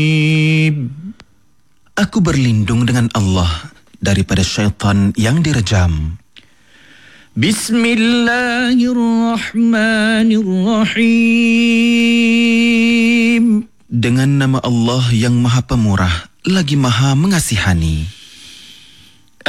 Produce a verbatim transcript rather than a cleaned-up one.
Aku berlindung dengan Allah daripada syaitan yang direjam. Bismillahirrahmanirrahim. Dengan nama Allah yang Maha Pemurah lagi Maha Mengasihani.